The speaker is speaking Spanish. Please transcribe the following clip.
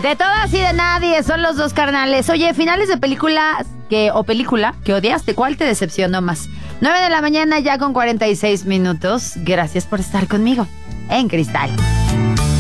De todas y de nadie, son los dos carnales. Oye, finales de película que odiaste, ¿cuál te decepcionó más? 9 de la mañana ya con 46 minutos. Gracias por estar conmigo en Cristal.